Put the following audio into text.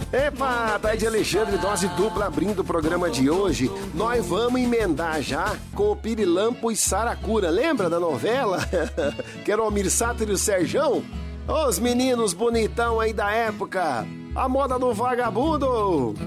Epa, tá aí de Alexandre, dose dupla abrindo o programa de hoje. Nós vamos emendar já com o Pirilampo e Saracura. Lembra da novela? Que era o Almir Sater e o Serjão? Os meninos bonitão aí da época. A moda do vagabundo.